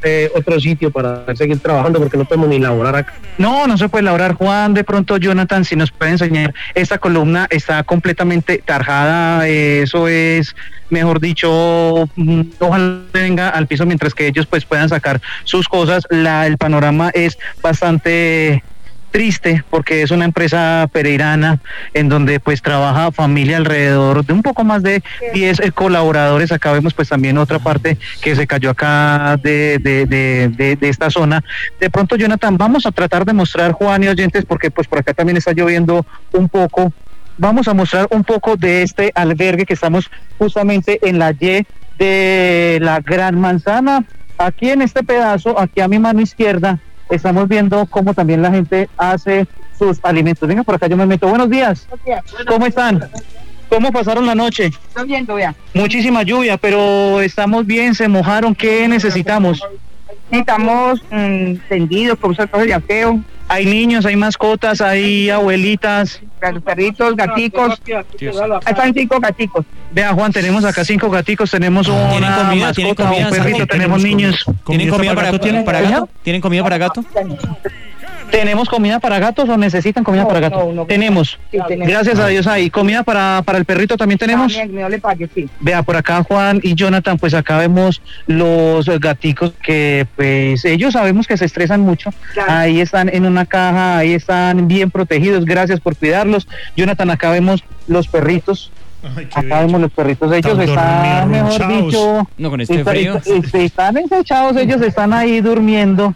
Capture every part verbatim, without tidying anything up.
eh, otro sitio para seguir trabajando porque no podemos ni laborar acá. No, no se puede laborar. Juan, de pronto Jonathan, si nos puede enseñar, esta columna está completamente tarjada, eh, eso es, mejor dicho, mm, ojalá venga al piso mientras que ellos pues puedan sacar sus cosas. La, el panorama es bastante triste porque es una empresa pereirana en donde pues trabaja familia alrededor de un poco más de diez eh, colaboradores. Acá vemos pues también otra parte que se cayó acá de, de, de, de, de esta zona. De pronto, Jonathan, vamos a tratar de mostrar, Juan y oyentes, porque pues por acá también está lloviendo un poco, vamos a mostrar un poco de este albergue que estamos justamente en la Y de la Gran Manzana. Aquí en este pedazo, aquí a mi mano izquierda, estamos viendo cómo también la gente hace sus alimentos. Venga, por acá yo me meto. Buenos días. ¿Cómo están? ¿Cómo pasaron la noche? Está bien, lluvia. Muchísima lluvia, pero estamos bien, se mojaron. ¿Qué necesitamos? Necesitamos mmm, tendidos, con cosas de aseo. Hay niños, hay mascotas, hay abuelitas. Los perritos, gaticos. Están cinco gaticos. Vea, Juan, tenemos acá cinco gaticos, tenemos una ¿Tienen comida? mascota, ¿Tienen comida? un perrito, tenemos niños. ¿Tienen comida para, para, para gato? ¿Tienen comida para gato? ¿Tenemos comida para gatos o necesitan comida No, para gatos? no, no. Tenemos. Sí, tenemos. Gracias a Dios ahí. ¿Comida para, para el perrito también tenemos? También, no le pague, sí. Vea, por acá Juan y Jonathan, pues acá vemos los gaticos que pues ellos sabemos que se estresan mucho. Claro. Ahí están en una caja, ahí están bien protegidos, gracias por cuidarlos. Jonathan, acá vemos los perritos. Ay, qué Acá bello. vemos los perritos, ellos Están están, mejor dormirronchados. dicho, No, con este está- frío. está- está- están ensechados, ellos están ahí durmiendo,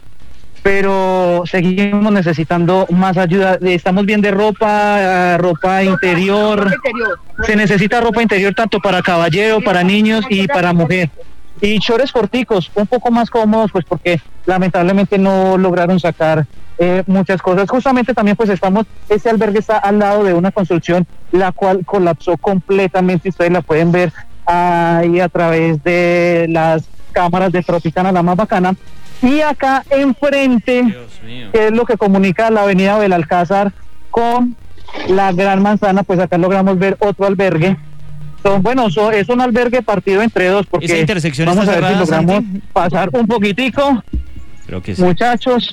pero seguimos necesitando más ayuda. Estamos bien de ropa, eh, ropa interior. Interior. Se necesita ropa interior tanto para caballero, para niños y para mujer. Y chores corticos, un poco más cómodos, pues porque lamentablemente no lograron sacar eh, muchas cosas. Justamente también pues estamos, este albergue está al lado de una construcción la cual colapsó completamente. Ustedes la pueden ver ahí a través de las cámaras de Tropicana, la más bacana. Y acá enfrente, Dios mío. que es lo que comunica la avenida Belalcázar con la Gran Manzana, pues acá logramos ver otro albergue. Son, bueno, so, es un albergue partido entre dos, porque ¿Esa intersección vamos está a ver si cerrada, logramos Santi? pasar un poquitico, Creo que sí. muchachos.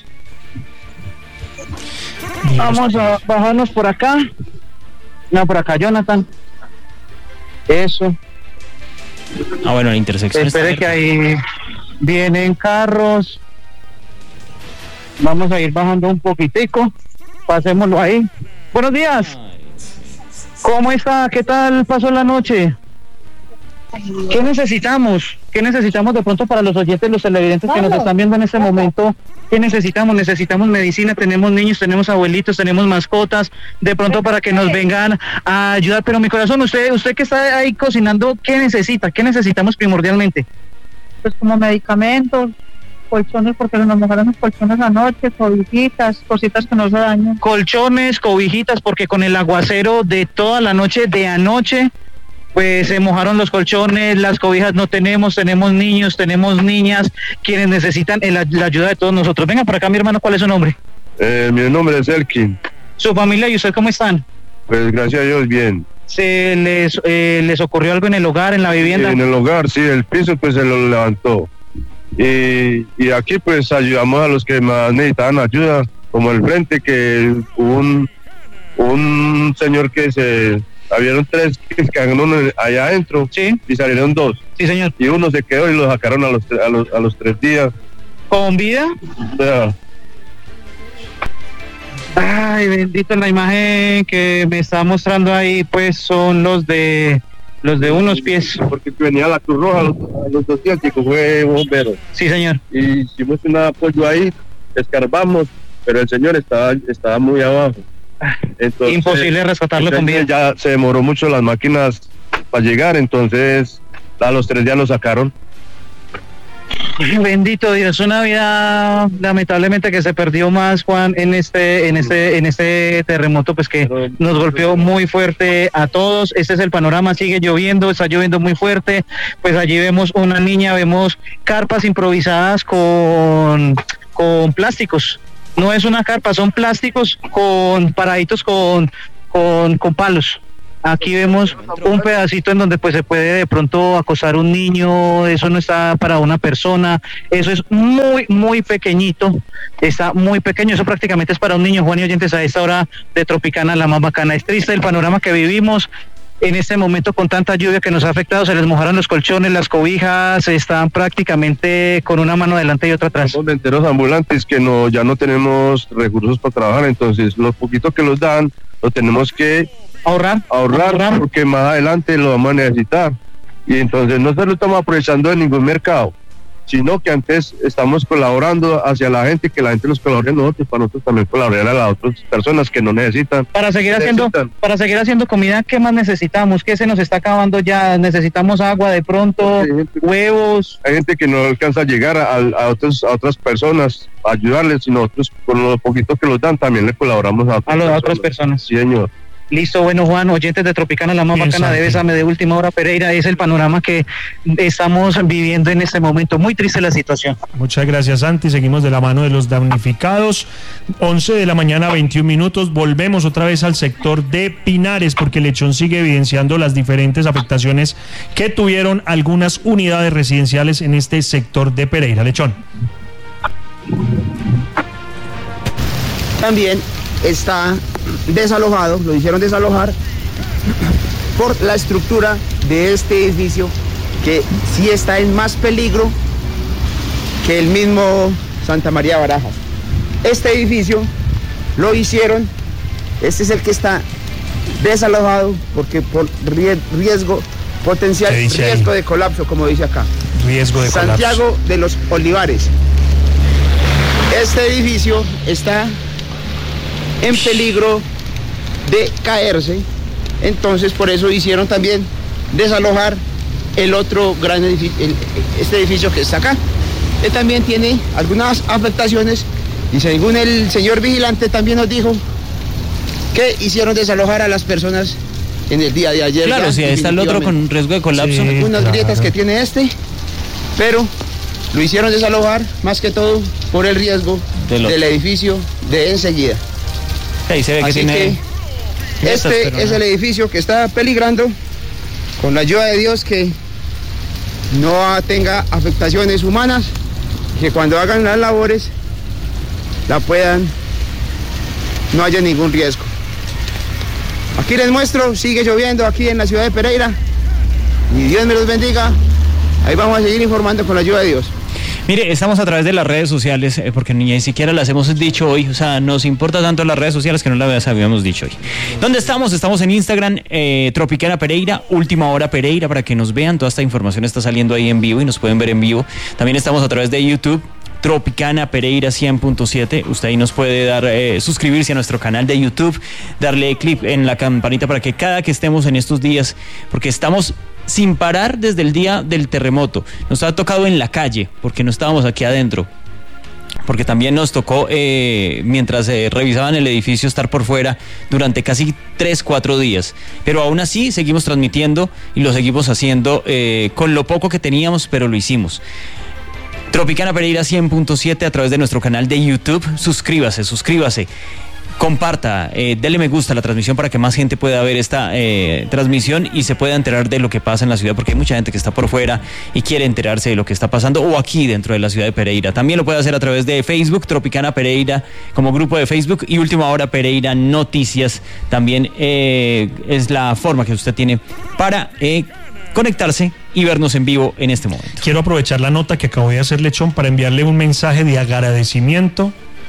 Vamos a bajarnos por acá. No, por acá, Jonathan. Eso. Ah, bueno, la intersección está Espere que abierta. ahí vienen carros. Vamos a ir bajando un poquitico. Pasémoslo ahí. Buenos días. Ay, ¿Cómo está? ¿Qué tal pasó la noche? ¿Qué necesitamos? ¿Qué necesitamos de pronto para los oyentes, los televidentes que nos están viendo en este momento? ¿Qué necesitamos? Necesitamos medicina, tenemos niños, tenemos abuelitos, tenemos mascotas, de pronto para que nos vengan a ayudar. Pero mi corazón, usted usted que está ahí cocinando, ¿qué necesita? ¿Qué necesitamos primordialmente? Pues como medicamentos, colchones, porque nos mojaron los colchones anoche, cobijitas, cositas que no se dañan. Colchones, cobijitas, porque con el aguacero de toda la noche de anoche, pues se mojaron los colchones, las cobijas no tenemos, tenemos niños, tenemos niñas, quienes necesitan el- la ayuda de todos nosotros. Venga por acá, mi hermano, ¿cuál es su nombre? Eh, mi nombre es Elkin. ¿Su familia y usted cómo están? Pues gracias a Dios, bien. ¿Se les, eh, les ocurrió algo en el hogar, en la vivienda? En el hogar, sí, el piso pues se lo levantó. Y, y aquí pues ayudamos a los que más necesitaban ayuda, como el frente, que hubo un, un señor que se... Habieron tres que se quedaron allá adentro, Sí, y salieron dos. sí, señor. Y uno se quedó y lo sacaron a los, tre- a los, a los tres días. ¿Con vida? O sea, Ay, bendito, la imagen que me está mostrando ahí, pues son los de los de unos pies. porque venía la Cruz Roja a los, a los dos días, que fue bombero. Sí, señor. Y hicimos un apoyo ahí, escarbamos, pero el señor estaba, estaba muy abajo. Entonces, Imposible rescatarlo con vida. ya se demoró mucho las máquinas para llegar, entonces a los tres días lo sacaron. Ay, bendito Dios, una vida lamentablemente que se perdió más, Juan, en este, en este, en este terremoto, pues que Pero- nos golpeó muy fuerte a todos. Este es el panorama, sigue lloviendo, está lloviendo muy fuerte. Pues allí vemos una niña, vemos carpas improvisadas con, con plásticos. No es una carpa, son plásticos con paraditos con, con, con palos. Aquí vemos un pedacito en donde pues se puede de pronto acosar un niño, eso no está para una persona, eso es muy, muy pequeñito, está muy pequeño, eso prácticamente es para un niño. Juan y oyentes, a esta hora de Tropicana, la más bacana. Es triste el panorama que vivimos en este momento con tanta lluvia que nos ha afectado, se les mojaron los colchones, las cobijas, están prácticamente con una mano adelante y otra atrás. Somos venteros ambulantes que no, ya no tenemos recursos para trabajar, entonces los poquitos que los dan, lo tenemos que ahorrar, ahorrar, ahorrar, porque más adelante lo vamos a necesitar. Y entonces no se lo estamos aprovechando de ningún mercado, sino que antes estamos colaborando hacia la gente, que la gente nos colabore a nosotros, para nosotros también colaborar a las otras personas que no necesitan. Para seguir haciendo, necesitan. para seguir haciendo comida, ¿qué más necesitamos? ¿Qué se nos está acabando ya? ¿Necesitamos agua de pronto? Hay gente, huevos. Hay gente que no alcanza a llegar a, a, otros, a otras personas, a ayudarles, y nosotros con lo poquito que los dan también le colaboramos a, a, los, a otras personas. Sí, señor. Listo, bueno, Juan, oyentes de Tropicana, la más bacana de Bésame de Última Hora Pereira, es el panorama que estamos viviendo en este momento. Muy triste la situación. Muchas gracias, Santi. Seguimos de la mano de los damnificados. once de la mañana, veintiún minutos. Volvemos otra vez al sector de Pinares, porque Lechón sigue evidenciando las diferentes afectaciones que tuvieron algunas unidades residenciales en este sector de Pereira. Lechón. También está desalojado, lo hicieron desalojar por la estructura de este edificio, que sí está en más peligro que el mismo Santa María Barajas. Este edificio lo hicieron, este es el que está desalojado porque por riesgo, potencial riesgo ahí? de colapso, como dice acá. Riesgo de Santiago colapso. Santiago de los Olivares. Este edificio está en peligro de caerse, entonces por eso hicieron también desalojar el otro gran edificio, el, este edificio que está acá, que también tiene algunas afectaciones, y según el señor vigilante también nos dijo que hicieron desalojar a las personas en el día de ayer. Claro, si sí, está el otro con riesgo de colapso. Sí, unas claro. grietas que tiene este, pero lo hicieron desalojar más que todo por el riesgo del, del edificio de enseguida. Ahí se ve que Así tiene que este es el edificio que está peligrando, con la ayuda de Dios que no tenga afectaciones humanas, que cuando hagan las labores la puedan, no haya ningún riesgo. Aquí les muestro, sigue lloviendo aquí en la ciudad de Pereira, y Dios me los bendiga. Ahí vamos a seguir informando con la ayuda de Dios. Mire, estamos a través de las redes sociales, eh, porque ni siquiera las hemos dicho hoy, o sea, nos importa tanto las redes sociales que no las habíamos dicho hoy. ¿Dónde estamos? Estamos en Instagram, eh, Tropicana Pereira, Última Hora Pereira, para que nos vean, toda esta información está saliendo ahí en vivo y nos pueden ver en vivo. También estamos a través de YouTube, Tropicana Pereira cien punto siete, usted ahí nos puede dar, eh, suscribirse a nuestro canal de YouTube, darle clic en la campanita para que cada que estemos en estos días, porque estamos sin parar desde el día del terremoto, nos ha tocado en la calle, porque no estábamos aquí adentro, porque también nos tocó, eh, mientras eh, revisaban el edificio, estar por fuera durante casi tres, cuatro días, pero aún así seguimos transmitiendo y lo seguimos haciendo eh, con lo poco que teníamos, pero lo hicimos. Tropicana Pereira cien punto siete a través de nuestro canal de YouTube. Suscríbase, suscríbase, comparta, eh, dele me gusta a la transmisión para que más gente pueda ver esta eh, transmisión y se pueda enterar de lo que pasa en la ciudad, porque hay mucha gente que está por fuera y quiere enterarse de lo que está pasando, o aquí dentro de la ciudad de Pereira. También lo puede hacer a través de Facebook, Tropicana Pereira como grupo de Facebook, y Última Hora Pereira Noticias también eh, es la forma que usted tiene para eh, conectarse y vernos en vivo en este momento. Quiero aprovechar la nota que acabo de hacer, Lechón, para enviarle un mensaje de agradecimiento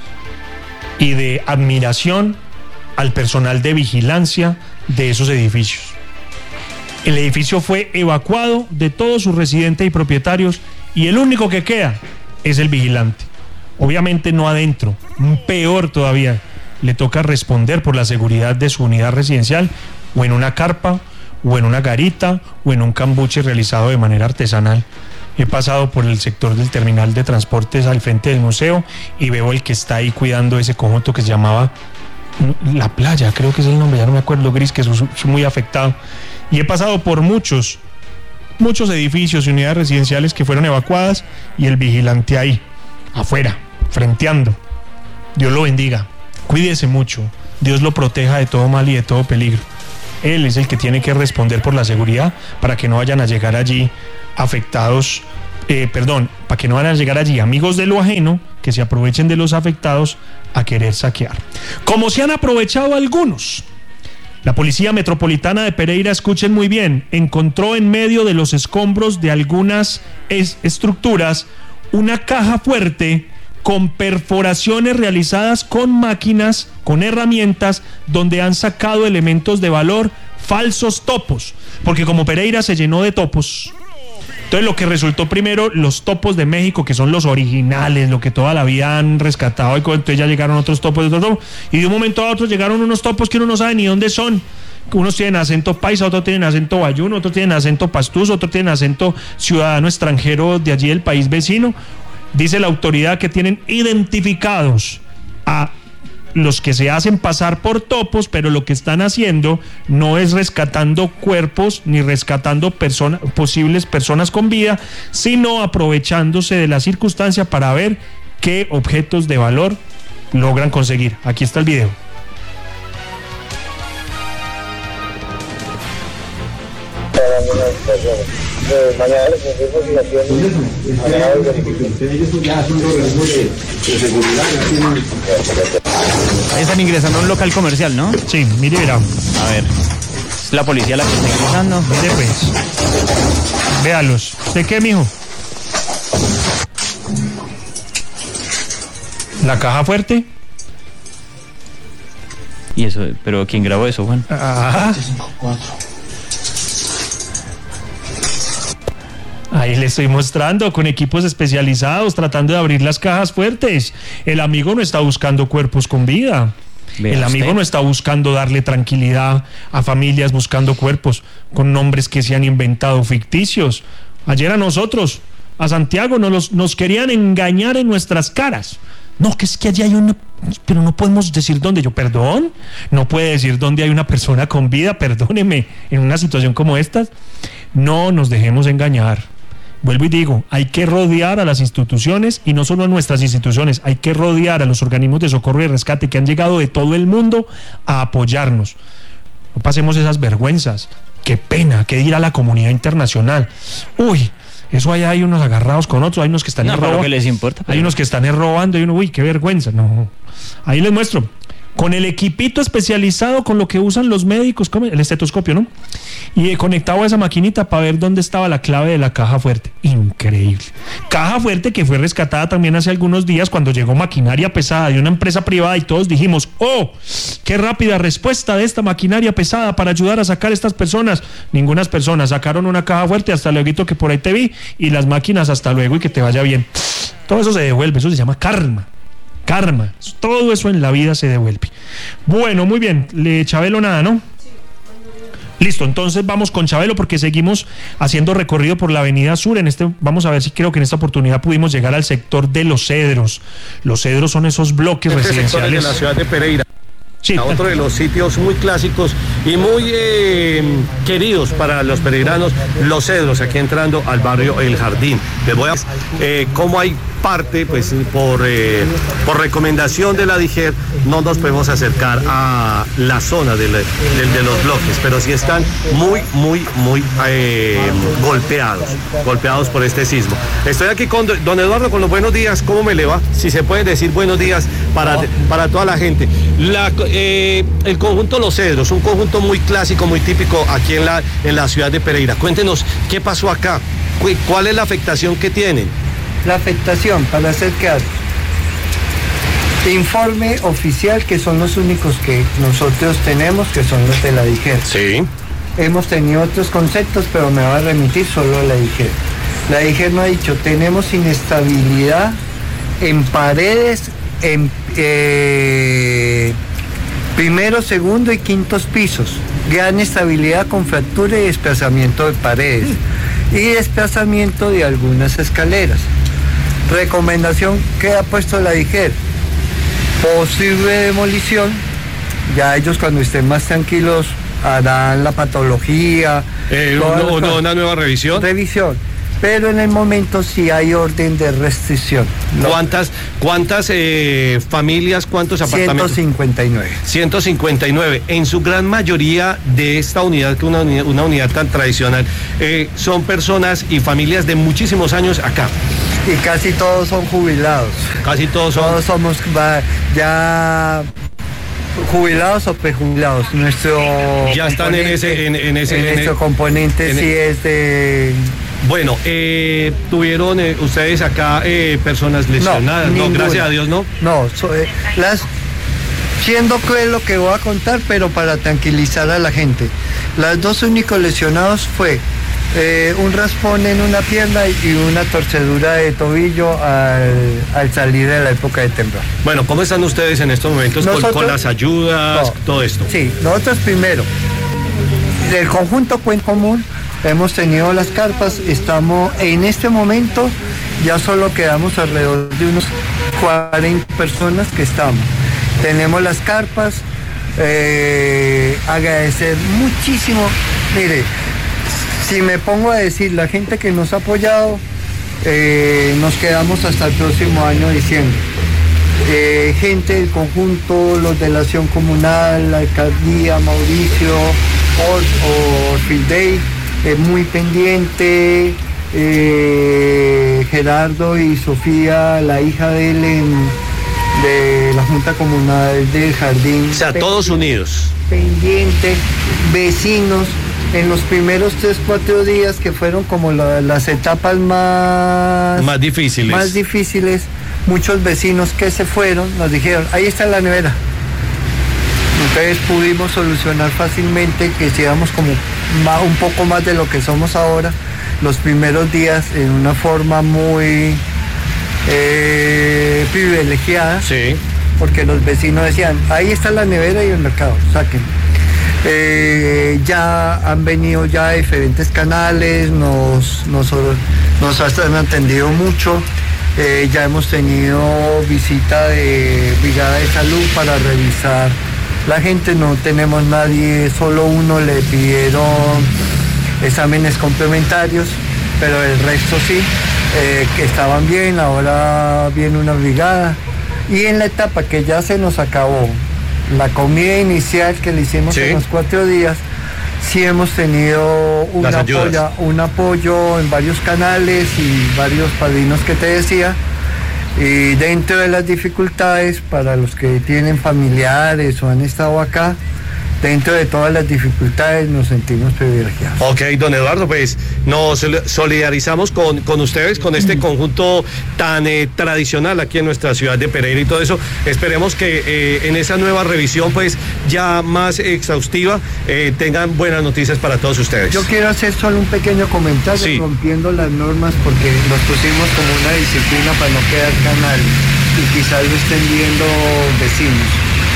y de admiración al personal de vigilancia de esos edificios. El edificio fue evacuado de todos sus residentes y propietarios, y el único que queda es el vigilante. Obviamente no adentro, peor todavía, le toca responder por la seguridad de su unidad residencial, o en una carpa, o en una garita, o en un cambuche realizado de manera artesanal. He pasado por el sector del terminal de transportes al frente del museo y veo el que está ahí cuidando ese conjunto que se llamaba La Playa, creo que es el nombre, ya no me acuerdo, gris, que es muy afectado. Y he pasado por muchos, muchos edificios y unidades residenciales que fueron evacuadas, y el vigilante ahí, afuera, frenteando. Dios lo bendiga, cuídese mucho, Dios lo proteja de todo mal y de todo peligro. él es el que tiene que responder por la seguridad para que no vayan a llegar allí afectados, eh, perdón, para que no vayan a llegar allí amigos de lo ajeno que se aprovechen de los afectados a querer saquear. Como se han aprovechado algunos. La Policía Metropolitana de Pereira, escuchen muy bien, encontró en medio de los escombros de algunas es- estructuras una caja fuerte con perforaciones realizadas con máquinas, con herramientas, donde han sacado elementos de valor, falsos topos, porque como Pereira se llenó de topos, entonces lo que resultó primero, los topos de México, que son los originales, lo que toda la vida han rescatado, y entonces ya llegaron otros topos, otros topos, y de un momento a otro llegaron unos topos que uno no sabe ni dónde son. Unos tienen acento paisa, otros tienen acento bayuno, otros tienen acento pastuso, otros tienen acento ciudadano extranjero de allí del país vecino. Dice la autoridad que tienen identificados a los que se hacen pasar por topos, pero lo que están haciendo no es rescatando cuerpos ni rescatando persona, posibles personas con vida, sino aprovechándose de la circunstancia para ver qué objetos de valor logran conseguir. Aquí está el video. Están ingresando a un local comercial, ¿no? Sí, mire, verá. A ver, es la policía la que está ingresando. Mire pues, véalos. ¿Usted qué, mijo? ¿La caja fuerte? Y eso, pero ¿quién grabó eso, Juan? Ah. Ahí le estoy mostrando, con equipos especializados, tratando de abrir las cajas fuertes. El amigo no está buscando cuerpos con vida. Vea El amigo usted. no está buscando darle tranquilidad a familias buscando cuerpos con nombres que se han inventado ficticios. Ayer a nosotros, a Santiago, nos, los, nos querían engañar en nuestras caras. No, que es que allí hay una... Pero no podemos decir dónde. Yo, perdón, no puede decir dónde hay una persona con vida, perdóneme, en una situación como esta. No nos dejemos engañar. Vuelvo y digo, hay que rodear a las instituciones, y no solo a nuestras instituciones, hay que rodear a los organismos de socorro y rescate que han llegado de todo el mundo a apoyarnos. No pasemos esas vergüenzas. Qué pena, qué dirá la comunidad internacional. Uy, eso allá hay unos agarrados con otros, hay unos que están No, pero robando. ¿qué les importa? Hay unos que están robando y uno, uy, qué vergüenza. No, ahí les muestro. Con el equipito especializado, con lo que usan los médicos, como el estetoscopio, ¿no? Y eh, conectado a esa maquinita para ver dónde estaba la clave de la caja fuerte. Increíble. Caja fuerte que fue rescatada también hace algunos días cuando llegó maquinaria pesada de una empresa privada y todos dijimos, ¡oh! ¡Qué rápida respuesta de esta maquinaria pesada para ayudar a sacar a estas personas! Ningunas personas sacaron una caja fuerte, hasta luego que por ahí te vi, y las máquinas hasta luego y que te vaya bien. Todo eso se devuelve, eso se llama karma. Karma, todo eso en la vida se devuelve. Bueno, muy bien, le Chabelo nada, ¿no? Listo, entonces vamos con Chabelo porque seguimos haciendo recorrido por la avenida Sur. En este, vamos a ver si creo que en esta oportunidad pudimos llegar al sector de Los Cedros. Los Cedros son esos bloques Este residenciales sector de la ciudad de Pereira. Sí. A otro de los sitios muy clásicos y muy eh, queridos para los peregrinos, Los Cedros, aquí entrando al barrio El Jardín. Les voy a eh, cómo hay parte, pues por, eh, por recomendación de la DIGER, no nos podemos acercar a la zona de, la, de, de los bloques, pero sí están muy, muy, muy eh, golpeados, golpeados por este sismo. Estoy aquí con don Eduardo, con los buenos días. ¿Cómo me le va? Si se puede decir buenos días para, para toda la gente. La, eh, el conjunto Los Cedros, un conjunto muy clásico, muy típico aquí en la, en la ciudad de Pereira. Cuéntenos qué pasó acá, cuál es la afectación que tienen. La afectación, para hacer caso. Informe oficial, que son los únicos que nosotros tenemos, que son los de la DIGER. Sí. Hemos tenido otros conceptos, pero me va a remitir solo a la DIGER. La DIGER nos ha dicho, tenemos inestabilidad en paredes, en eh, primero, segundo y quintos pisos. Gran estabilidad con fractura y desplazamiento de paredes. Y desplazamiento de algunas escaleras. Recomendación que ha puesto la DIGER: posible demolición. Ya ellos, cuando estén más tranquilos, harán la patología. Eh, todas no, las no, una nueva revisión. Revisión. pero en el momento sí hay orden de restricción. ¿No? ¿Cuántas, cuántas eh, familias, cuántos apartamentos? ciento cincuenta y nueve. ciento cincuenta y nueve. En su gran mayoría de esta unidad, que una unidad, una unidad tan tradicional, eh, son personas y familias de muchísimos años acá. Y casi todos son jubilados. Casi todos son. Todos somos va, ya jubilados o prejubilados. Nuestro ya están en ese, en, en ese, en en nuestro el, componente en sí el, es de. Bueno, eh, tuvieron eh, ustedes acá eh, personas lesionadas, no, no, gracias a Dios, no. No, so, eh, las siendo cruel lo que voy a contar, pero para tranquilizar a la gente. Las dos únicos lesionados fue Eh, un raspón en una pierna y una torcedura de tobillo al, al salir de la época de temblor. Bueno, ¿cómo están ustedes en estos momentos nosotros, con, con las ayudas, no, todo esto? Sí, nosotros primero, del conjunto Cuen Común, hemos tenido las carpas, estamos en este momento, ya solo quedamos alrededor de unos cuarenta personas que estamos. Tenemos las carpas, eh, agradecer muchísimo, mire, si me pongo a decir la gente que nos ha apoyado, eh, nos quedamos hasta el próximo año diciembre. Eh, gente del conjunto, los de la acción comunal, la alcaldía, Mauricio, Orfildey, eh, muy pendiente, eh, Gerardo y Sofía, la hija de él en, de la Junta Comunal del Jardín. O sea, todos unidos. Pendiente, vecinos. En los primeros tres, cuatro días que fueron como la, las etapas más, más difíciles. más difíciles, muchos vecinos que se fueron nos dijeron, ahí está la nevera. Entonces pudimos solucionar fácilmente que seamos como más, un poco más de lo que somos ahora, los primeros días en una forma muy eh, privilegiada, sí. Porque los vecinos decían, ahí está la nevera y el mercado, saquen. Eh, ya han venido ya diferentes canales, nos, nos, nos han atendido mucho, eh, ya hemos tenido visita de Brigada de Salud para revisar la gente, no tenemos nadie, solo uno le pidieron exámenes complementarios, pero el resto sí, eh, que estaban bien, ahora viene una brigada y en la etapa que ya se nos acabó, la comida inicial que le hicimos, ¿sí?, en los cuatro días, sí hemos tenido un apoyo, un apoyo en varios canales y varios padrinos que te decía. Y dentro de las dificultades, para los que tienen familiares o han estado acá, dentro de todas las dificultades nos sentimos privilegiados. Ok, don Eduardo, pues nos solidarizamos con, con ustedes, con este conjunto tan eh, tradicional aquí en nuestra ciudad de Pereira y todo eso. Esperemos que eh, en esa nueva revisión, pues ya más exhaustiva, eh, tengan buenas noticias para todos ustedes. Yo quiero hacer solo un pequeño comentario, sí, rompiendo las normas, porque nos pusimos como una disciplina para no quedar canal y quizás lo estén viendo vecinos.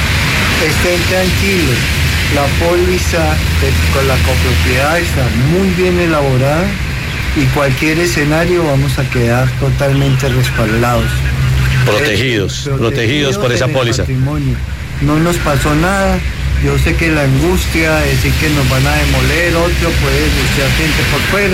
Estén tranquilos. La póliza de, con la copropiedad está muy bien elaborada y cualquier escenario vamos a quedar totalmente respaldados. Protegidos, eh, protegidos, protegidos por esa póliza. Patrimonio. No nos pasó nada. Yo sé que la angustia de decir que nos van a demoler, otro puede desear gente por fuera,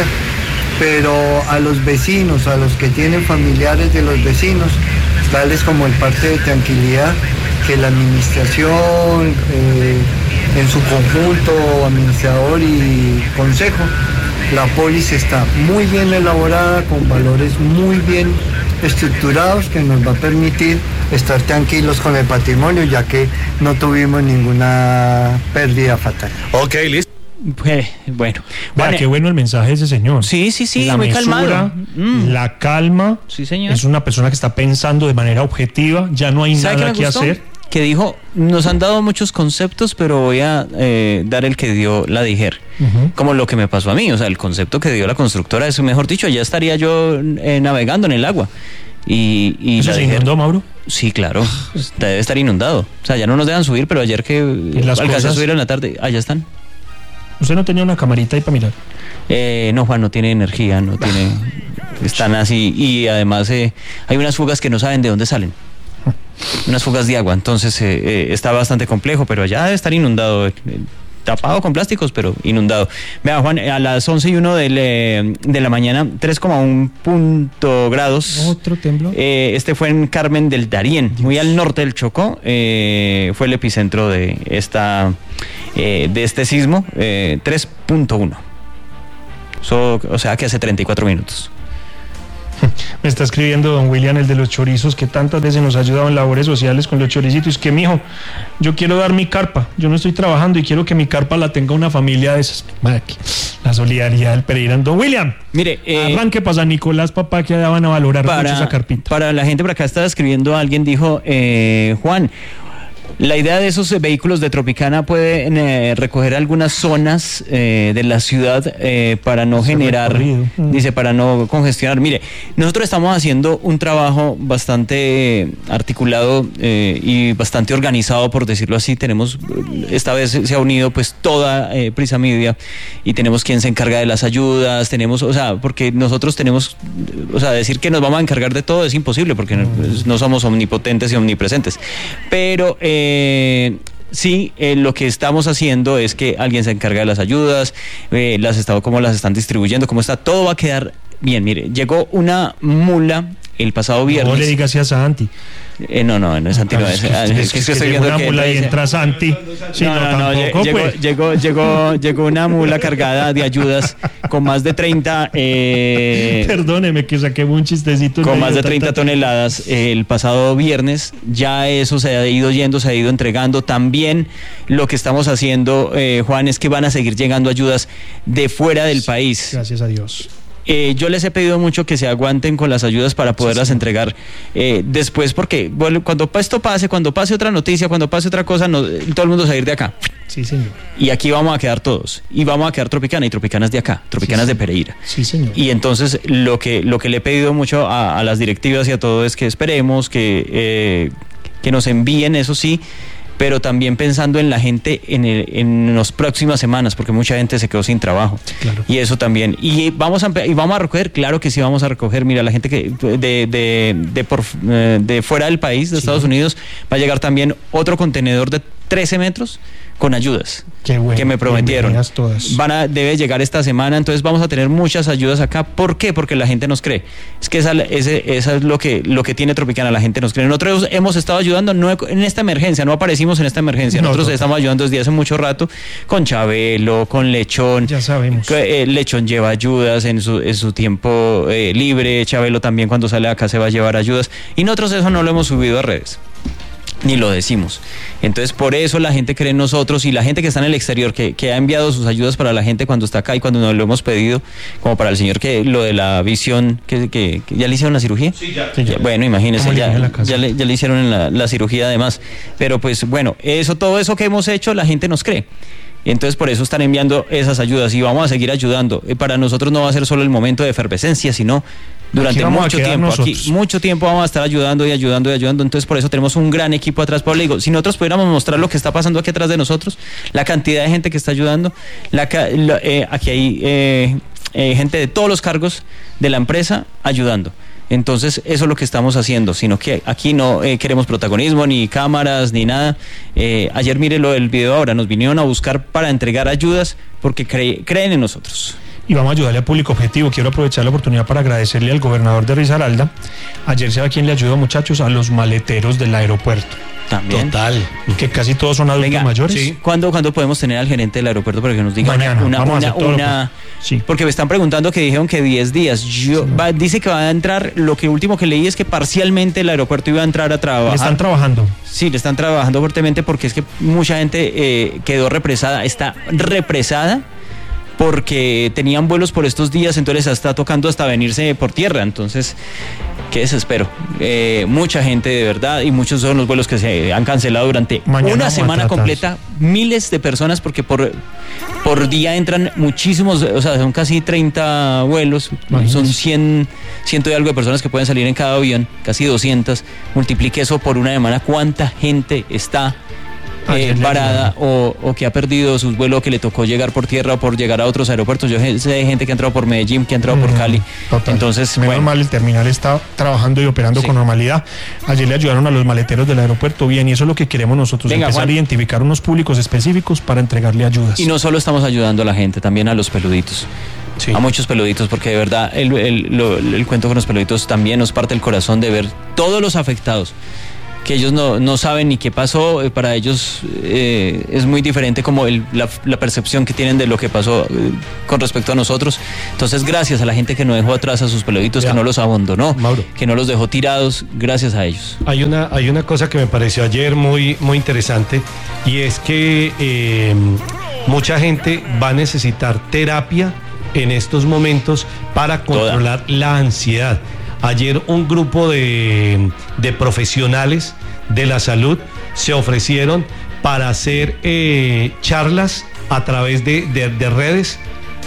pero a los vecinos, a los que tienen familiares de los vecinos, darles como el parte de tranquilidad que la administración, eh, en su conjunto, administrador y consejo, la póliza está muy bien elaborada, con valores muy bien estructurados que nos va a permitir estar tranquilos con el patrimonio, ya que no tuvimos ninguna pérdida fatal. Ok, listo. Eh, bueno, Vea, bueno, qué bueno el mensaje de ese señor. Sí, sí, sí, la muy mesura, calmado. Mm. La calma. Sí, señor. Es una persona que está pensando de manera objetiva, ya no hay nada que hacer. Que dijo, nos han dado muchos conceptos, pero voy a eh, dar el que dio la DIGER, uh-huh, como lo que me pasó a mí, o sea, el concepto que dio la constructora, es mejor dicho, ya estaría yo eh, navegando en el agua. Y, y ¿Eso la se DIGER, inundó, Mauro? Sí, claro, debe estar inundado. O sea, ya no nos dejan subir, pero ayer que alcancé cosas? a subir en la tarde, allá están. ¿Usted no tenía una camarita ahí para mirar? Eh, no, Juan, no tiene energía, no tiene... Están así, y además eh, hay unas fugas que no saben de dónde salen. Unas fugas de agua, entonces eh, eh, está bastante complejo, pero ya debe estar inundado. Eh, tapado con plásticos, pero inundado. Vea, Juan, a las once y uno de, le, de la mañana, tres coma uno punto grados. Otro temblor. Eh, este fue en Carmen del Darién, Dios. Muy al norte del Chocó. Eh, fue el epicentro de esta eh, de este sismo, eh, tres punto uno. So, o sea que hace treinta y cuatro minutos. Me está escribiendo don William, el de los chorizos, que tantas veces nos ha ayudado en labores sociales con los choricitos, que mijo, yo quiero dar mi carpa, yo no estoy trabajando y quiero que mi carpa la tenga una familia de esas. La solidaridad del Pereira. Don William, mire, eh, arranque para San Nicolás, papá, que allá van a valorar para, mucho esa carpita. Para la gente por acá estaba escribiendo, alguien dijo, eh, Juan, la idea de esos vehículos de Tropicana puede eh, recoger algunas zonas eh, de la ciudad eh, para no Ese generar, mm. dice, para no congestionar. Mire, nosotros estamos haciendo un trabajo bastante articulado eh, y bastante organizado, por decirlo así. Tenemos, esta vez se ha unido pues toda eh, Prisa Media y tenemos quien se encarga de las ayudas, tenemos, o sea, porque nosotros tenemos, o sea, decir que nos vamos a encargar de todo es imposible porque mm. no, pues, no somos omnipotentes y omnipresentes. Pero eh, Eh, sí, eh, lo que estamos haciendo es que alguien se encarga de las ayudas, eh, las estado, cómo las están distribuyendo, cómo está, todo va a quedar bien. Mire, llegó una mula el pasado viernes. No le digas así a Santi. Eh, no, no, no es Santi, no es. Es, es, es que estoy viendo una que mula y entra Santi. Sí, no, no, no, tampoco, llegó, pues. llegó, llegó, llegó una mula cargada de ayudas con más de treinta. Eh, Perdóneme que saqué un chistecito. Con más de treinta toneladas eh, el pasado viernes. Ya eso se ha ido yendo, se ha ido entregando. También lo que estamos haciendo, eh, Juan, es que van a seguir llegando ayudas de fuera del país. Gracias a Dios. Eh, yo les he pedido mucho que se aguanten con las ayudas para poderlas sí, sí. entregar eh, después, porque bueno, cuando esto pase, cuando pase otra noticia, cuando pase otra cosa, no, todo el mundo se va a ir de acá. Sí, señor. Y aquí vamos a quedar todos. Y vamos a quedar Tropicana, y Tropicana es de acá, Tropicana es sí, de Pereira. Sí, señor. Y entonces lo que, lo que le he pedido mucho a, a las directivas y a todo es que esperemos que, eh, que nos envíen, eso sí, pero también pensando en la gente en, el, en las próximas semanas, porque mucha gente se quedó sin trabajo. Claro. Y eso también. Y vamos a y vamos a recoger, claro que sí vamos a recoger. Mira, la gente que de, de, de, por, de fuera del país, de sí. Estados Unidos, va a llegar también otro contenedor de trece metros con ayudas. Qué bueno, que me prometieron. Todas. Van a, debe llegar esta semana, entonces vamos a tener muchas ayudas acá. ¿Por qué? Porque la gente nos cree. Es que esa, ese, esa es lo que, lo que tiene Tropicana, la gente nos cree. Nosotros hemos estado ayudando no en esta emergencia, no aparecimos en esta emergencia. No, Nosotros no, estamos ayudando desde hace mucho rato con Chabelo, con Lechón. Ya sabemos. Que, eh, Lechón lleva ayudas en su, en su tiempo eh, libre. Chabelo también cuando sale de acá se va a llevar ayudas. Y nosotros eso no lo hemos subido a redes. Ni lo decimos. Entonces por eso la gente cree en nosotros, y la gente que está en el exterior, que, que ha enviado sus ayudas para la gente cuando está acá y cuando nos lo hemos pedido, como para el señor que lo de la visión, que, que, que ya le hicieron la cirugía. Sí, ya. Sí, ya. Bueno, imagínense, ya, ya, le, ya le hicieron en la, la cirugía además. Pero pues bueno, eso, todo eso que hemos hecho, la gente nos cree. Entonces por eso están enviando esas ayudas y vamos a seguir ayudando. Para nosotros no va a ser solo el momento de efervescencia, sino durante mucho tiempo. Nosotros. Aquí mucho tiempo vamos a estar ayudando y ayudando y ayudando. Entonces por eso tenemos un gran equipo atrás. Por digo, si nosotros pudiéramos mostrar lo que está pasando aquí atrás de nosotros, la cantidad de gente que está ayudando, la, la, eh, aquí hay eh, eh, gente de todos los cargos de la empresa ayudando. Entonces eso es lo que estamos haciendo, sino que aquí no eh, queremos protagonismo, ni cámaras, ni nada. Eh, ayer mire lo del video ahora, nos vinieron a buscar para entregar ayudas porque cre- creen en nosotros. Y vamos a ayudarle al público objetivo. Quiero aprovechar la oportunidad para agradecerle al gobernador de Risaralda. Ayer, ¿sabe a quién le ayudó, muchachos? A los maleteros del aeropuerto. También. Total. Que casi todos son adultos Venga, mayores. Sí. ¿Cuándo, ¿Cuándo podemos tener al gerente del aeropuerto para que nos diga Mañana, una, vamos una, a hacer todo una lo que... sí. Porque me están preguntando que dijeron que diez días. Yo sí, va, dice que va a entrar, lo que último que leí es que parcialmente el aeropuerto iba a entrar a trabajar. ¿Le están trabajando? Sí, le están trabajando fuertemente porque es que mucha gente eh, quedó represada, está represada porque tenían vuelos por estos días, entonces está tocando hasta venirse por tierra. Entonces, qué desespero. Eh, mucha gente de verdad, y muchos son los vuelos que se han cancelado durante Mañana una semana completa, miles de personas, porque por, por día entran muchísimos, o sea, son casi treinta vuelos, Imagínate. son cien, ciento y algo de personas que pueden salir en cada avión, casi doscientas. Multiplique eso por una semana, ¿cuánta gente está eh, varada o, o que ha perdido su vuelo, que le tocó llegar por tierra o por llegar a otros aeropuertos. Yo sé de gente que ha entrado por Medellín, que ha entrado mm, por Cali. Total. Entonces, menos bueno. mal, el terminal está trabajando y operando sí. con normalidad. Ayer le ayudaron a los maleteros del aeropuerto bien, y eso es lo que queremos nosotros, Venga, empezar Juan. a identificar unos públicos específicos para entregarle ayudas. Y no solo estamos ayudando a la gente, también a los peluditos. Sí. A muchos peluditos, porque de verdad el, el, lo, el cuento con los peluditos también nos parte el corazón de ver todos los afectados, que ellos no, no saben ni qué pasó. Para ellos eh, es muy diferente como el, la, la percepción que tienen de lo que pasó eh, con respecto a nosotros. Entonces, gracias a la gente que no dejó atrás a sus peluditos, ya. que no los abandonó, Mauro. que no los dejó tirados, gracias a ellos. Hay una, hay una cosa que me pareció ayer muy, muy interesante, y es que eh, mucha gente va a necesitar terapia en estos momentos para controlar Toda. la ansiedad. Ayer un grupo de, de profesionales de la salud se ofrecieron para hacer eh, charlas a través de, de, de redes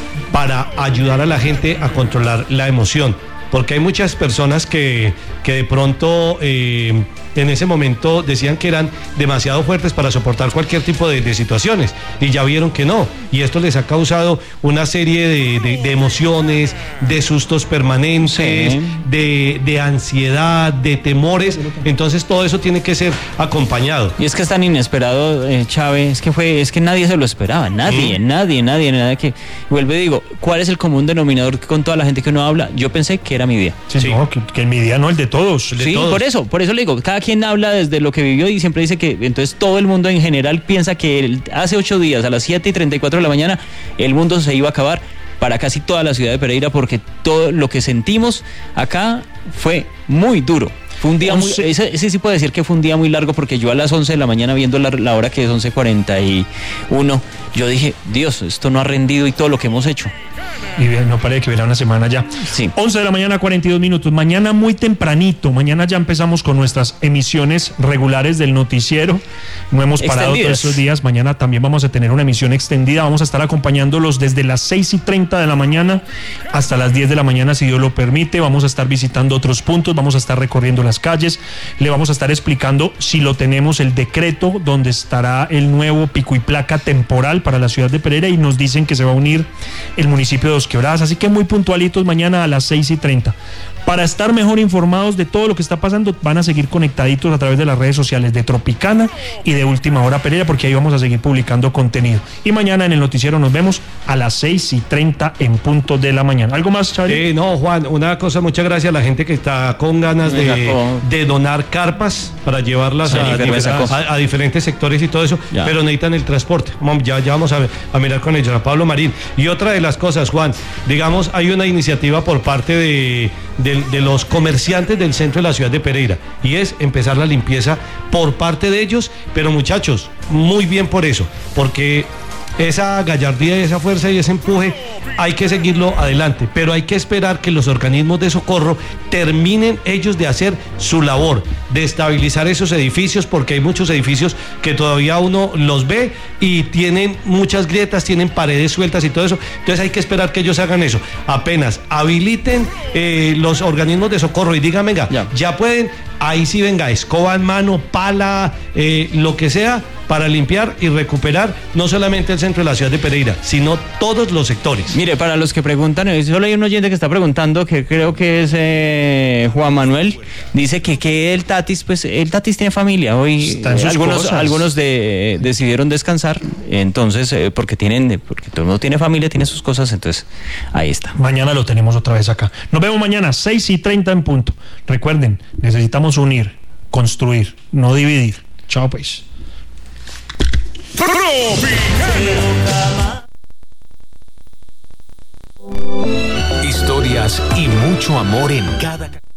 para ayudar a la gente a controlar la emoción. Porque hay muchas personas que, que de pronto eh, en ese momento decían que eran demasiado fuertes para soportar cualquier tipo de, de situaciones, y ya vieron que no, y esto les ha causado una serie de, de, de emociones, de sustos permanentes, sí. de, de ansiedad, de temores. Entonces todo eso tiene que ser acompañado. Y es que es tan inesperado, eh, Chávez, es que fue, es que nadie se lo esperaba, nadie, ¿Sí? nadie, nadie, nadie que vuelve y digo, ¿cuál es el común denominador con toda la gente que uno habla? Yo pensé que era mi día. Sí, sí. No, que, que mi día no, el de todos. El de sí, todos. por eso, por eso le digo, cada quien habla desde lo que vivió y siempre dice que entonces todo el mundo en general piensa que el, hace ocho días a las siete y treinta y cuatro de la mañana el mundo se iba a acabar para casi toda la ciudad de Pereira, porque todo lo que sentimos acá fue muy duro. Fue un día muy, ese, ese sí puede decir que fue un día muy largo, porque yo a las once de la mañana, viendo la, la hora que es once cuarenta y uno, yo dije, Dios, esto no ha rendido y todo lo que hemos hecho. Y bien, no parece que hubiera una semana ya. Sí. once de la mañana, cuarenta y dos minutos. Mañana muy tempranito, mañana ya empezamos con nuestras emisiones regulares del noticiero. No hemos parado todos estos días. Mañana también vamos a tener una emisión extendida. Vamos a estar acompañándolos desde las seis y treinta de la mañana hasta las diez de la mañana, si Dios lo permite. Vamos a estar visitando otros puntos, vamos a estar recorriendo las calles. Le vamos a estar explicando, si lo tenemos, el decreto donde estará el nuevo pico y placa temporal para la ciudad de Pereira, y nos dicen que se va a unir el municipio de Dos Quebradas, así que muy puntualitos mañana a las seis y treinta. Para estar mejor informados de todo lo que está pasando, van a seguir conectaditos a través de las redes sociales de Tropicana y de Última Hora Pereira, porque ahí vamos a seguir publicando contenido. Y mañana en el noticiero nos vemos a las seis y treinta en punto de la mañana. ¿Algo más, Charlie? Eh, no, Juan, una cosa, muchas gracias a la gente que está con ganas de, de donar carpas para llevarlas sí, a, a, a diferentes sectores y todo eso, ya. pero necesitan el transporte. Ya, ya vamos a, ver, a mirar con ellos, a Pablo Marín. Y otra de las cosas, Juan, digamos, hay una iniciativa por parte de, de, de los comerciantes del centro de la ciudad de Pereira, y es empezar la limpieza por parte de ellos, pero muchachos, muy bien por eso, porque esa gallardía, esa fuerza y ese empuje hay que seguirlo adelante, pero hay que esperar que los organismos de socorro terminen ellos de hacer su labor, de estabilizar esos edificios, porque hay muchos edificios que todavía uno los ve y tienen muchas grietas, tienen paredes sueltas y todo eso. Entonces hay que esperar que ellos hagan eso. Apenas habiliten eh, los organismos de socorro y digan, venga, ya, ya pueden, ahí sí, venga, escoba en mano, pala, eh, lo que sea, para limpiar y recuperar no solamente el centro de la ciudad de Pereira, sino todos los sectores. Mire, para los que preguntan, solo hay un oyente que está preguntando, que creo que es eh, Juan Manuel, dice que, que el Tatis, pues el Tatis tiene familia, hoy eh, algunos, algunos de, eh, decidieron descansar, entonces, eh, porque tienen, porque todo el mundo tiene familia, tiene sus cosas, entonces ahí está. Mañana lo tenemos otra vez acá. Nos vemos mañana, seis y treinta en punto. Recuerden, necesitamos unir, construir, no dividir. Chao pues. Historias y mucho amor en cada...